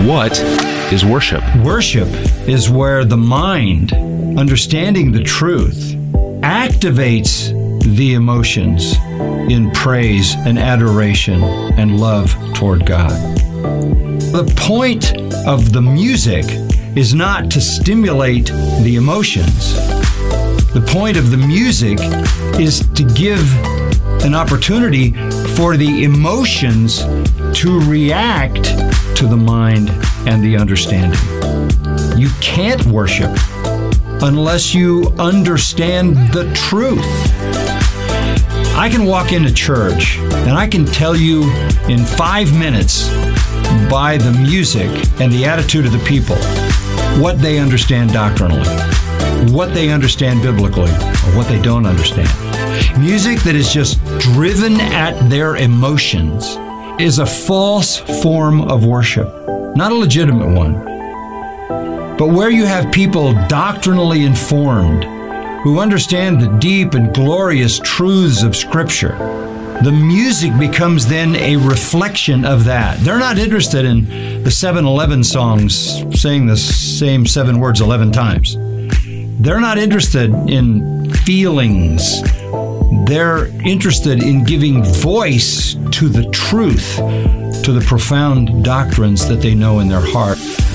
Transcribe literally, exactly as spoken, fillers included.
What is worship? Worship is where the mind, understanding the truth, activates the emotions in praise and adoration and love toward God. The point of the music is not to stimulate the emotions. The point of the music is to give an opportunity for the emotions to react to the mind and the understanding. You can't worship unless you understand the truth. I can walk into church and I can tell you in five minutes by the music and the attitude of the people what they understand doctrinally, what they understand biblically, or what they don't understand. Music that is just driven at their emotions is a false form of worship, not a legitimate one. But where you have people doctrinally informed, who understand the deep and glorious truths of Scripture, the music becomes then a reflection of that. They're not interested in the seven eleven songs saying the same seven words eleven times. They're not interested in feelings. They're interested in giving voice to the truth, to the profound doctrines that they know in their heart.